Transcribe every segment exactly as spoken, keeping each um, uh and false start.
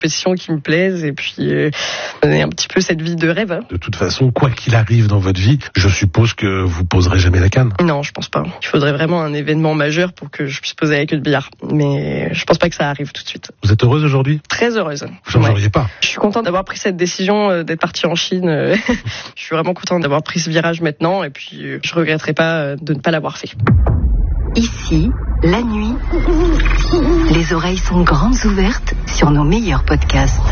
positions qui me plaisent et puis euh, donner un petit peu cette vie de rêve. De toute façon, quoi qu'il arrive dans votre vie, je suppose que vous poserez jamais la canne. Non, je pense pas. Il faudrait vraiment un événement majeur pour que je puisse poser la queue de billard. Mais je pense pas que ça arrive tout de suite. Vous êtes heureuse aujourd'hui ? Très heureuse. Vous changeriez ouais. pas ? Je suis contente d'avoir pris cette décision euh, d'être partie en Chine. Je suis vraiment contente d'avoir pris ce virage maintenant et puis euh, je regretterai pas de ne pas l'avoir fait. Ici, la nuit, les oreilles sont grandes ouvertes sur nos meilleurs podcasts.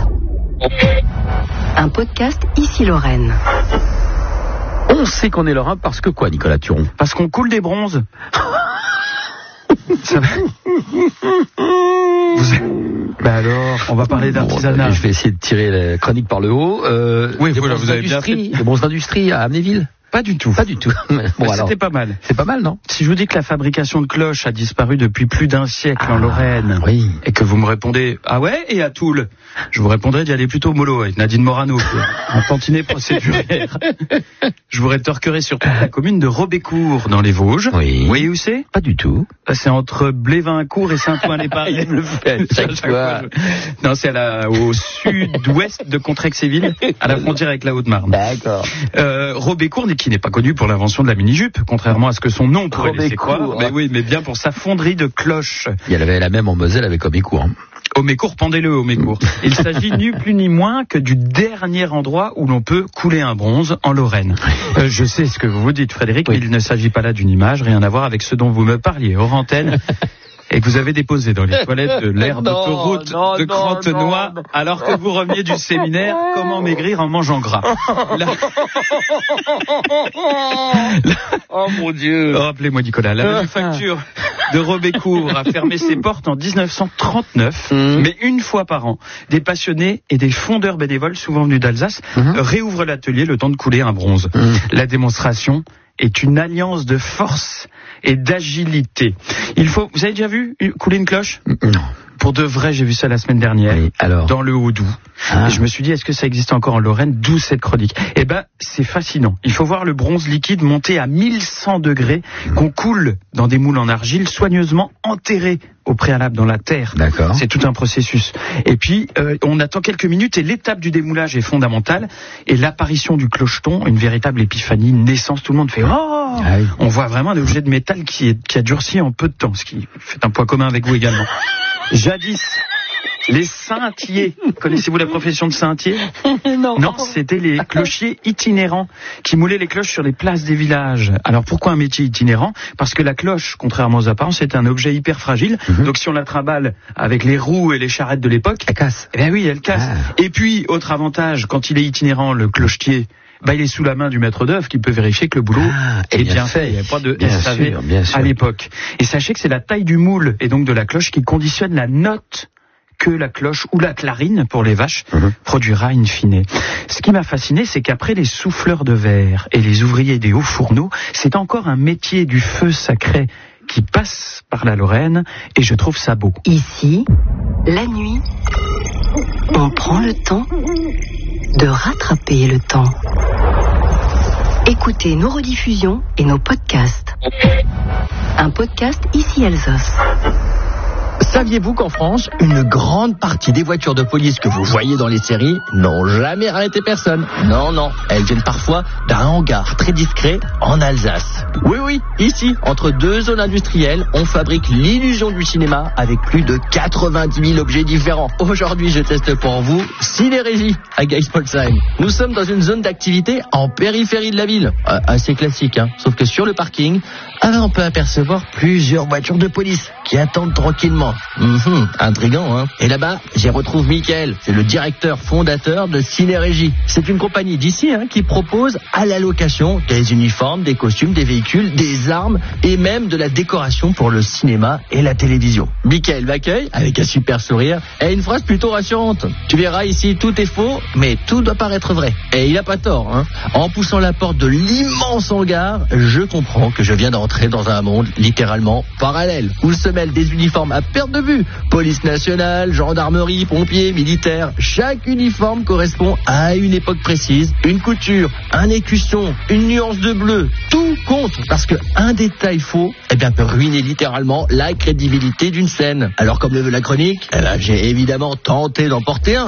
Un podcast Ici Lorraine. On sait qu'on est lorrain parce que quoi, Nicolas Turon ? Parce qu'on coule des bronzes. Ça va. Vous... Bah alors, on va parler d'artisanat. Bon, je vais essayer de tirer la chronique par le haut. Euh, oui, voilà, vous avez bien fait. Les bronzes d'industrie à Amnéville ? Pas du tout. Pas du tout. Bon, alors, c'était pas mal. C'est pas mal, non ? Si je vous dis que la fabrication de cloches a disparu depuis plus d'un siècle ah, en Lorraine, oui. et que vous me répondez « Ah ouais ?» et à Toul, je vous répondrai d'y aller plutôt mollo avec Nadine Morano, un tantinet procédurière. Je vous rétorquerai sur toute la commune de Robécourt, dans les Vosges. Oui. Vous voyez où c'est ? Pas du tout. C'est entre Blévincourt et Saint-Ouen-les-Paris. Il le fait chaque fois. Non, c'est à la, au sud-ouest de Contrexéville, à la frontière avec la Haute-Marne. D'accord. Euh, Robécourt, qui n'est pas connu pour l'invention de la mini-jupe, contrairement à ce que son nom pourrait laisser croire. Mais oui, mais bien pour sa fonderie de cloches. Il y avait la même en Moselle avec Homécourt. Hein. Homécourt, pendez-le, Homécourt. Il s'agit ni plus ni moins que du dernier endroit où l'on peut couler un bronze en Lorraine. Euh, je sais ce que vous vous dites, Frédéric, oui. Mais il ne s'agit pas là d'une image, rien à voir avec ce dont vous me parliez hors antenne. Et que vous avez déposé dans les toilettes de l'aire d'autoroute non, de Crantenoy, alors que vous reveniez du séminaire « Comment maigrir en mangeant gras ». Là... Oh mon Dieu. Rappelez-moi Nicolas, la manufacture de Robécourt a fermé ses portes en dix-neuf cent trente-neuf, mmh. mais une fois par an, des passionnés et des fondeurs bénévoles, souvent venus d'Alsace, mmh. réouvrent l'atelier le temps de couler un bronze. Mmh. La démonstration est une alliance de force et d'agilité. Il faut, vous avez déjà vu couler une cloche ? Non. Pour de vrai, j'ai vu ça la semaine dernière, oui, alors dans le Haut-Doubs. Ah. Et je me suis dit, est-ce que ça existe encore en Lorraine ? D'où cette chronique. Eh ben, c'est fascinant. Il faut voir le bronze liquide monter à mille cent degrés, mmh. qu'on coule dans des moules en argile, soigneusement enterrés au préalable dans la terre. D'accord. C'est tout un processus. Et puis, euh, on attend quelques minutes et l'étape du démoulage est fondamentale. Et l'apparition du clocheton, une véritable épiphanie, une naissance, tout le monde fait « Oh !» ah oui. On voit vraiment un objet de métal qui, est, qui a durci en peu de temps, ce qui fait un poids commun avec vous également. Jadis, les saintiers. Connaissez-vous la profession de saintier ? Non. Non, c'était les clochiers itinérants qui moulaient les cloches sur les places des villages. Alors pourquoi un métier itinérant ? Parce que la cloche, contrairement aux apparences, est un objet hyper fragile. Mm-hmm. Donc si on la trimballe avec les roues et les charrettes de l'époque, elle casse. Eh bien oui, elle casse. Ah. Et puis, autre avantage, quand il est itinérant, le clochetier, bah, il est sous la main du maître d'œuvre qui peut vérifier que le boulot ah, est bien, bien fait. fait. Il n'y a pas de bien S A V sûr, bien sûr. à l'époque. Et sachez que c'est la taille du moule et donc de la cloche qui conditionne la note que la cloche ou la clarine pour les vaches mmh. produira in fine. Ce qui m'a fasciné, c'est qu'après les souffleurs de verre et les ouvriers des hauts fourneaux, c'est encore un métier du feu sacré qui passe par la Lorraine et je trouve ça beau. Ici, la nuit, on prend le temps de rattraper le temps. Écoutez nos rediffusions et nos podcasts. Un podcast Ici Alsace. Saviez-vous qu'en France, une grande partie des voitures de police que vous voyez dans les séries n'ont jamais arrêté personne ? Non, non, elles viennent parfois d'un hangar très discret en Alsace. Oui, oui, ici, entre deux zones industrielles, on fabrique l'illusion du cinéma avec plus de quatre-vingt-dix mille objets différents. Aujourd'hui, je teste pour vous Ciné-Régie à Geispolsheim. Nous sommes dans une zone d'activité en périphérie de la ville. Euh, assez classique, hein, sauf que sur le parking, alors on peut apercevoir plusieurs voitures de police qui attendent tranquillement. Mmh, intriguant, hein. Et là-bas, j'y retrouve Mickaël, c'est le directeur fondateur de Ciné-Régie. C'est une compagnie d'ici hein, qui propose à la location des uniformes, des costumes, des véhicules, des armes et même de la décoration pour le cinéma et la télévision. Mickaël m'accueille avec un super sourire et une phrase plutôt rassurante. Tu verras ici, tout est faux, mais tout doit paraître vrai. Et il a pas tort, hein. En poussant la porte de l'immense hangar, je comprends que je viens d'entrer dans un monde littéralement parallèle, où se mêlent des uniformes à perte de de vue. Police nationale, gendarmerie, pompiers, militaires, chaque uniforme correspond à une époque précise, une couture, un écusson, une nuance de bleu. Tout compte parce que un détail faux, eh bien, peut ruiner littéralement la crédibilité d'une scène. Alors, comme le veut la chronique, eh ben, j'ai évidemment tenté d'en porter un.